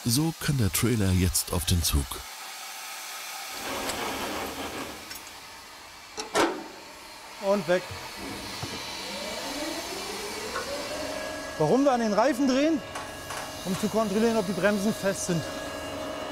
So kann der Trailer jetzt auf den Zug. Und weg. Warum wir an den Reifen drehen? Um zu kontrollieren, ob die Bremsen fest sind.